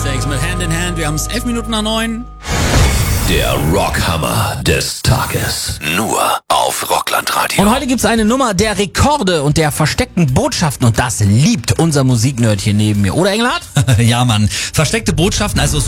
Mistakes mit Hand in Hand. Wir haben es 11 Minuten nach 9. Der Rockhammer des Tages. Nur auf Rocklandradio. Und heute gibt's eine Nummer der Rekorde und der versteckten Botschaften. Und das liebt unser Musiknerd hier neben mir. Oder, Engelhardt? Ja, Mann. Versteckte Botschaften, also